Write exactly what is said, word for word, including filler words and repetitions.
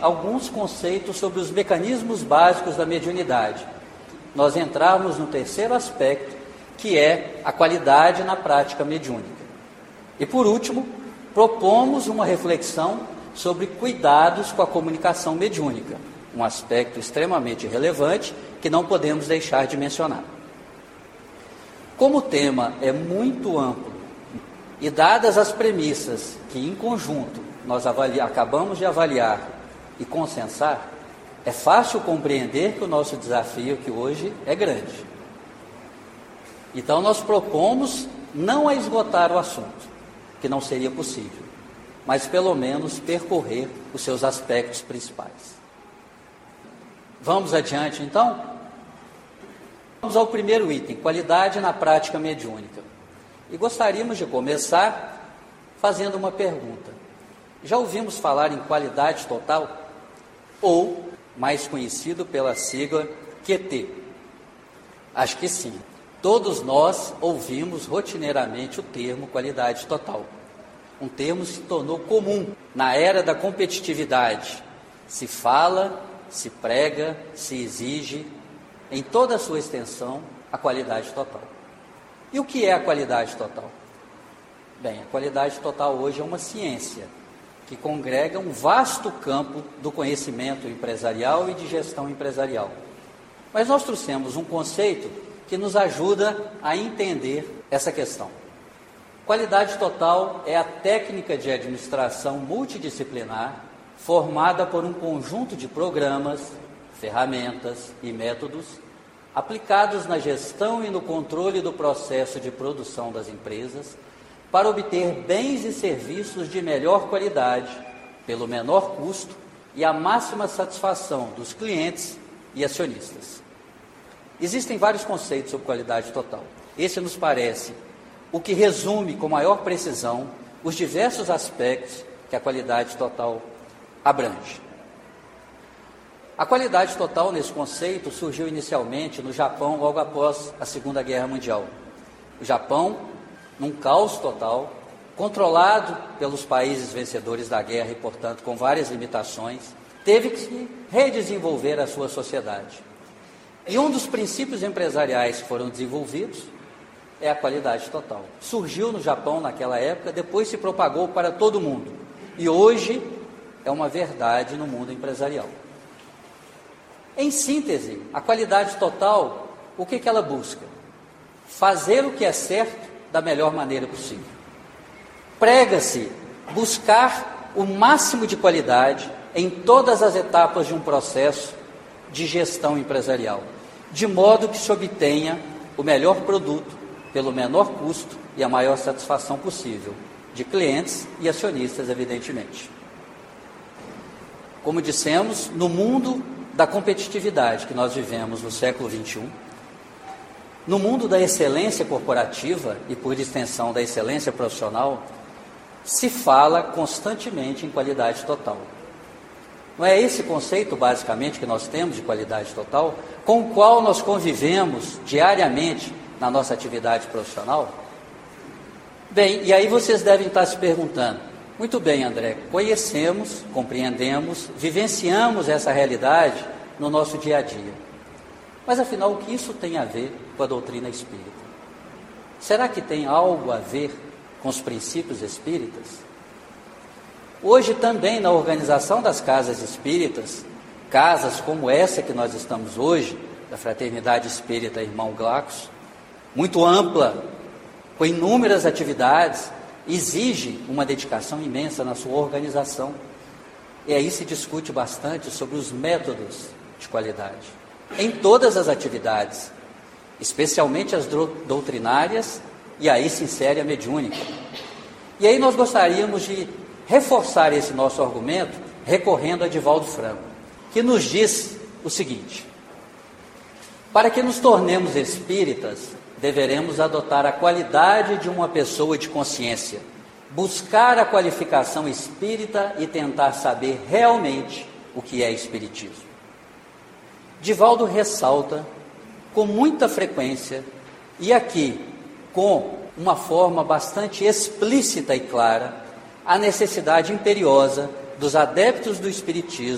alguns conceitos sobre os mecanismos básicos da mediunidade. Nós entrarmos no terceiro aspecto, que é a qualidade na prática mediúnica. E por último, propomos uma reflexão sobre cuidados com a comunicação mediúnica, um aspecto extremamente relevante que não podemos deixar de mencionar. Como o tema é muito amplo e dadas as premissas que em conjunto nós avali- acabamos de avaliar e consensar, é fácil compreender que o nosso desafio aqui hoje é grande. Então nós propomos não a esgotar o assunto, que não seria possível, mas pelo menos percorrer os seus aspectos principais. Vamos adiante então? Vamos ao primeiro item, qualidade na prática mediúnica. E gostaríamos de começar fazendo uma pergunta. Já ouvimos falar em qualidade total? Ou, mais conhecido pela sigla Q T? Acho que sim. Todos nós ouvimos rotineiramente o termo qualidade total. Um termo que se tornou comum na era da competitividade. Se fala, se prega, se exige, em toda a sua extensão, a qualidade total. E o que é a qualidade total? Bem, a qualidade total hoje é uma ciência que congrega um vasto campo do conhecimento empresarial e de gestão empresarial. Mas nós trouxemos um conceito que nos ajuda a entender essa questão. Qualidade total é a técnica de administração multidisciplinar formada por um conjunto de programas, ferramentas e métodos aplicados na gestão e no controle do processo de produção das empresas para obter bens e serviços de melhor qualidade, pelo menor custo e a máxima satisfação dos clientes e acionistas. Existem vários conceitos sobre qualidade total. Esse nos parece o que resume com maior precisão os diversos aspectos que a qualidade total abrange. A qualidade total, nesse conceito, surgiu inicialmente no Japão logo após a Segunda Guerra Mundial. O Japão, num caos total, controlado pelos países vencedores da guerra e, portanto, com várias limitações, teve que redesenvolver a sua sociedade. E um dos princípios empresariais que foram desenvolvidos é a qualidade total. Surgiu no Japão naquela época, depois se propagou para todo mundo. E hoje é uma verdade no mundo empresarial. Em síntese, a qualidade total, o que que ela busca? Fazer o que é certo da melhor maneira possível. Prega-se buscar o máximo de qualidade em todas as etapas de um processo de gestão empresarial, de modo que se obtenha o melhor produto pelo menor custo e a maior satisfação possível de clientes e acionistas, evidentemente. Como dissemos, no mundo da competitividade que nós vivemos no século vinte e um, no mundo da excelência corporativa e, por extensão, da excelência profissional, se fala constantemente em qualidade total. Não é esse conceito, basicamente, que nós temos de qualidade total, com o qual nós convivemos diariamente na nossa atividade profissional? Bem, e aí vocês devem estar se perguntando, muito bem, André, conhecemos, compreendemos, vivenciamos essa realidade no nosso dia a dia. Mas, afinal, o que isso tem a ver com a doutrina espírita? Será que tem algo a ver com os princípios espíritas? Hoje também na organização das casas espíritas, casas como essa que nós estamos hoje, da Fraternidade Espírita Irmão Glaucus, muito ampla, com inúmeras atividades, exige uma dedicação imensa na sua organização. E aí se discute bastante sobre os métodos de qualidade, em todas as atividades, especialmente as doutrinárias, e aí se insere a mediúnica. E aí nós gostaríamos de reforçar esse nosso argumento recorrendo a Divaldo Franco, que nos diz o seguinte: para que nos tornemos espíritas, deveremos adotar a qualidade de uma pessoa de consciência, buscar a qualificação espírita e tentar saber realmente o que é espiritismo. Divaldo ressalta com muita frequência, e aqui com uma forma bastante explícita e clara, a necessidade imperiosa dos adeptos do espiritismo